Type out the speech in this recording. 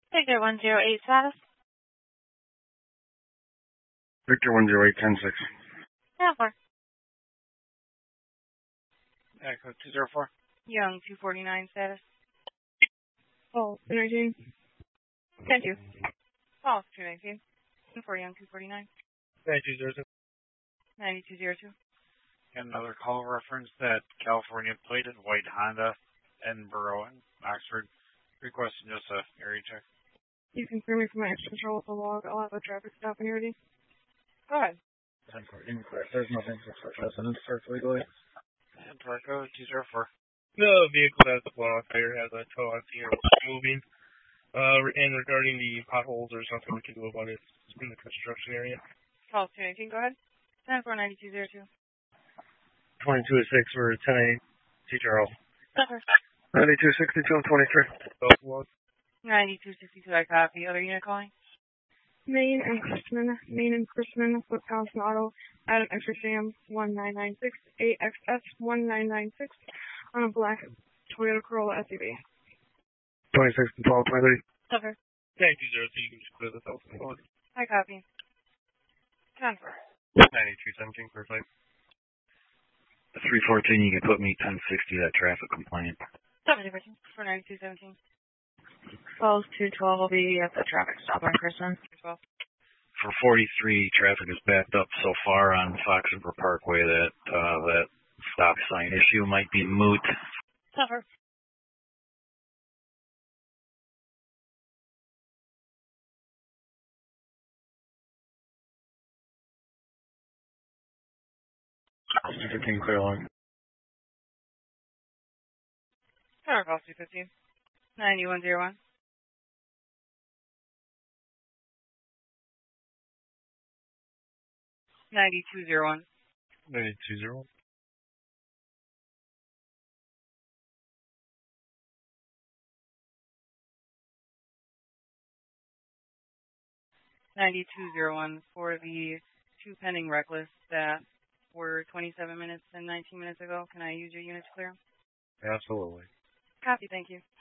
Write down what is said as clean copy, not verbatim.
Victor 108 status. Victor 108-10-6. Yeah, 4. Echo 204. Young 249 status. Oh, 19. 10-2. False 219. 4 Young 249. 9202. 9202. Another call reference that California plated white Honda Edinburgh and Oxford. Requesting just a area check. You can clear me from my extra control with the log. I'll have a traffic stop when you're ready. Go ahead. There's nothing for resident search legally. And Parco 204. The vehicle has a blown-off tire, has a tow on scene, moving. And regarding the potholes, there's nothing we can do about it. It's in the construction area. False 219. Go ahead. 10-4-9202. 22-6 for 10-8. T. Charles. Cover. 9262-23. 9262. I copy. Other unit calling. Maine and Chrisman, Wisconsin Auto, Adam Extra Sam 1996, AXS 1996 on a black Toyota Corolla SUV. 26-12-23. Cover. 9202, you can just clear this out. I copy. Transfer. 9217 for flight. 314, you can put me 1060, that traffic complaint. 70% for 9217. Falls 212 will be at the traffic stop on Chrisman. 12. For 43, traffic is backed up so far on Fox River Parkway that that stop sign issue might be moot. Cover. Mr. King, clear line. Cover. False 215. 9101. 9201. 9201. 9201 for the two pending reckless that were 27 minutes and 19 minutes ago. Can I use your unit to clear them? Absolutely. Copy. Thank you.